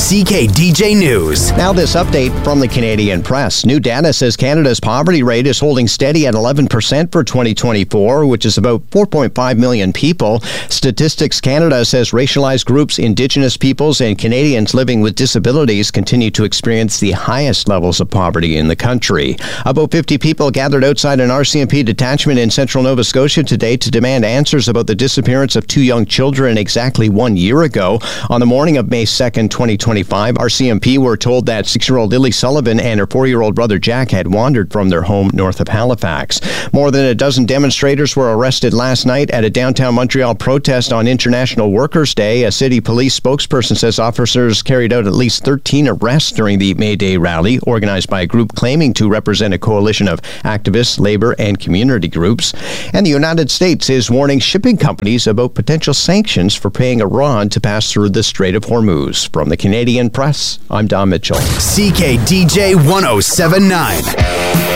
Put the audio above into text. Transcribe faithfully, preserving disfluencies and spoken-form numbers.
C K D J News. Now this update from the Canadian Press. New data says Canada's poverty rate is holding steady at eleven percent for twenty twenty-four, which is about four point five million people. Statistics Canada says racialized groups, Indigenous peoples, and Canadians living with disabilities continue to experience the highest levels of poverty in the country. About fifty people gathered outside an R C M P detachment in central Nova Scotia today to demand answers about the disappearance of two young children exactly one year ago. On the morning of May second, twenty twenty-five, R C M P were told that six-year-old Lily Sullivan and her four-year-old brother Jack had wandered from their home north of Halifax. More than a dozen demonstrators were arrested last night at a downtown Montreal protest on International Workers' Day. A city police spokesperson says officers carried out at least thirteen arrests during the May Day rally, organized by a group claiming to represent a coalition of activists, labor, and community groups. And the United States is warning shipping companies about potential sanctions for paying Iran to pass through the Strait of Hormuz. From the Canadian Press, I'm Don Mitchell. C K D J one oh seven point nine.